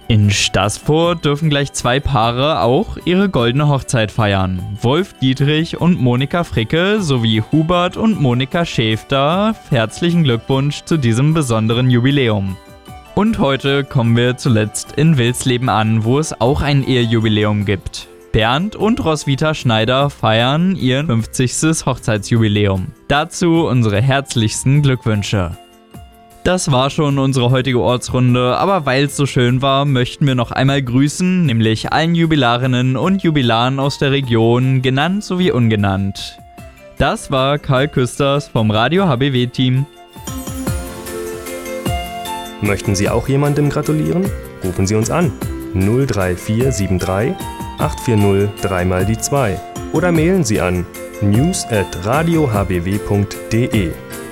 In Staßfurt dürfen gleich 2 Paare auch ihre goldene Hochzeit feiern. Wolf Dietrich und Monika Fricke sowie Hubert und Monika Schäfter. Herzlichen Glückwunsch zu diesem besonderen Jubiläum. Und heute kommen wir zuletzt in Wilsleben an, wo es auch ein Ehejubiläum gibt. Bernd und Roswitha Schneider feiern ihr 50. Hochzeitsjubiläum. Dazu unsere herzlichsten Glückwünsche. Das war schon unsere heutige Ortsrunde, aber weil es so schön war, möchten wir noch einmal grüßen, nämlich allen Jubilarinnen und Jubilaren aus der Region, genannt sowie ungenannt. Das war Karl Küsters vom Radio HBW-Team. Möchten Sie auch jemandem gratulieren? Rufen Sie uns an 03473 840 3x2 oder mailen Sie an news@radiohbw.de.